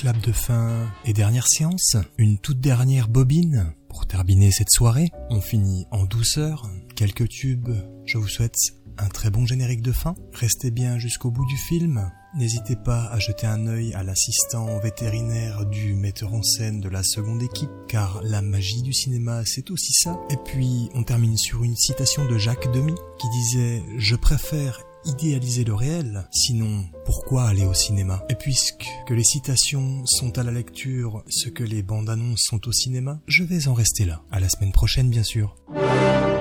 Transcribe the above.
clap de fin et dernière séance, une toute dernière bobine pour terminer cette soirée. On finit en douceur, quelques tubes. Je vous souhaite un très bon générique de fin. Restez bien jusqu'au bout du film. N'hésitez pas à jeter un œil à l'assistant vétérinaire du metteur en scène de la seconde équipe, car la magie du cinéma, c'est aussi ça. Et puis, on termine sur une citation de Jacques Demy, qui disait « Je préfère idéaliser le réel, sinon pourquoi aller au cinéma ?» Et puisque les citations sont à la lecture ce que les bandes annonces sont au cinéma, je vais en rester là. À la semaine prochaine, bien sûr.